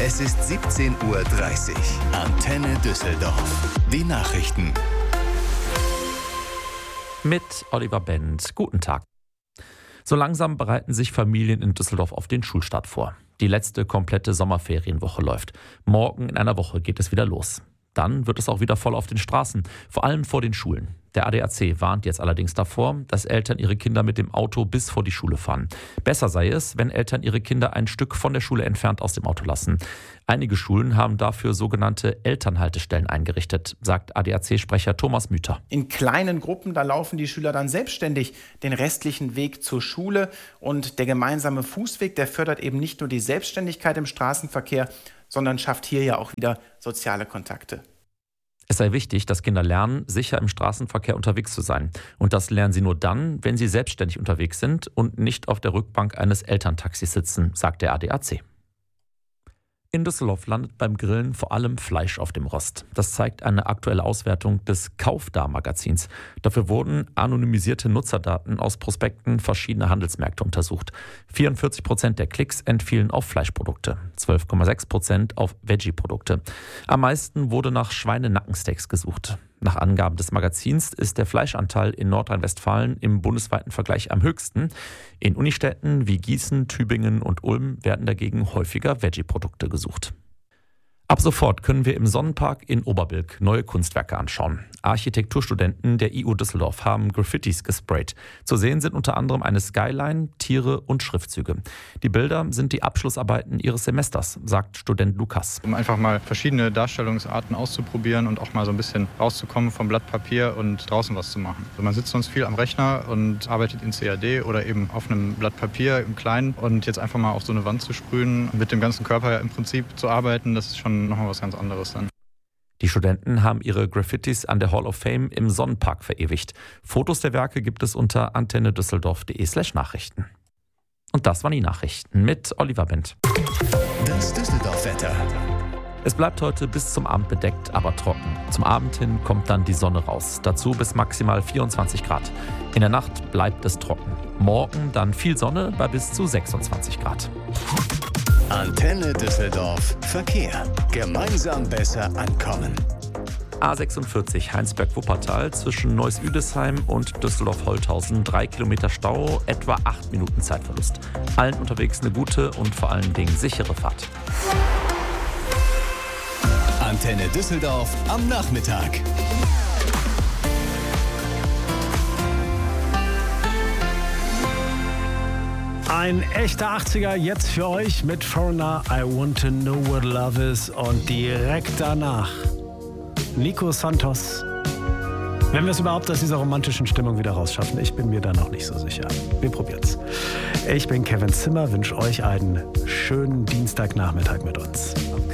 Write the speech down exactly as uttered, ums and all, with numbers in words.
Es ist siebzehn Uhr dreißig. Antenne Düsseldorf. Die Nachrichten. Mit Oliver Benz. Guten Tag. So langsam bereiten sich Familien in Düsseldorf auf den Schulstart vor. Die letzte komplette Sommerferienwoche läuft. Morgen in einer Woche geht es wieder los. Dann wird es auch wieder voll auf den Straßen, vor allem vor den Schulen. Der A D A C warnt jetzt allerdings davor, dass Eltern ihre Kinder mit dem Auto bis vor die Schule fahren. Besser sei es, wenn Eltern ihre Kinder ein Stück von der Schule entfernt aus dem Auto lassen. Einige Schulen haben dafür sogenannte Elternhaltestellen eingerichtet, sagt A D A C-Sprecher Thomas Müther. In kleinen Gruppen, da laufen die Schüler dann selbstständig den restlichen Weg zur Schule. Und der gemeinsame Fußweg, der fördert eben nicht nur die Selbstständigkeit im Straßenverkehr, sondern schafft hier ja auch wieder soziale Kontakte. Es sei wichtig, dass Kinder lernen, sicher im Straßenverkehr unterwegs zu sein. Und das lernen sie nur dann, wenn sie selbstständig unterwegs sind und nicht auf der Rückbank eines Elterntaxis sitzen, sagt der A D A C. In Düsseldorf landet beim Grillen vor allem Fleisch auf dem Rost. Das zeigt eine aktuelle Auswertung des Kauf-Da-Magazins. Dafür wurden anonymisierte Nutzerdaten aus Prospekten verschiedener Handelsmärkte untersucht. vierundvierzig Prozent der Klicks entfielen auf Fleischprodukte, zwölf Komma sechs Prozent auf Veggie-Produkte. Am meisten wurde nach Schweinenackensteaks gesucht. Nach Angaben des Magazins ist der Fleischanteil in Nordrhein-Westfalen im bundesweiten Vergleich am höchsten. In Unistädten wie Gießen, Tübingen und Ulm werden dagegen häufiger Veggie-Produkte gesucht. Ab sofort können wir im Sonnenpark in Oberbilk neue Kunstwerke anschauen. Architekturstudenten der I U Düsseldorf haben Graffitis gesprayt. Zu sehen sind unter anderem eine Skyline, Tiere und Schriftzüge. Die Bilder sind die Abschlussarbeiten ihres Semesters, sagt Student Lukas. Um einfach mal verschiedene Darstellungsarten auszuprobieren und auch mal so ein bisschen rauszukommen vom Blatt Papier und draußen was zu machen. Also man sitzt sonst viel am Rechner und arbeitet in C A D oder eben auf einem Blatt Papier im Kleinen, und jetzt einfach mal auf so eine Wand zu sprühen, mit dem ganzen Körper im Prinzip zu arbeiten, das ist schon nochmal was ganz anderes dann. Die Studenten haben ihre Graffitis an der Hall of Fame im Sonnenpark verewigt. Fotos der Werke gibt es unter antennedüsseldorf.de slash Nachrichten. Und das waren die Nachrichten mit Oliver Benz. Das Düsseldorf-Wetter. Es bleibt heute bis zum Abend bedeckt, aber trocken. Zum Abend hin kommt dann die Sonne raus. Dazu bis maximal vierundzwanzig Grad. In der Nacht bleibt es trocken. Morgen dann viel Sonne bei bis zu sechsundzwanzig Grad. Antenne Düsseldorf Verkehr. Gemeinsam besser ankommen. A sechsundvierzig Heinsberg-Wuppertal zwischen Neuss-Üdesheim und Düsseldorf-Holthausen. Drei Kilometer Stau, etwa acht Minuten Zeitverlust. Allen unterwegs eine gute und vor allen Dingen sichere Fahrt. Antenne Düsseldorf am Nachmittag. Ein echter achtziger jetzt für euch mit Foreigner, I Want to Know What Love Is, und direkt danach Nico Santos. Wenn wir es überhaupt aus dieser romantischen Stimmung wieder rausschaffen, ich bin mir da noch nicht so sicher. Wir probieren's. Ich bin Kevin Zimmer, wünsche euch einen schönen Dienstagnachmittag mit uns.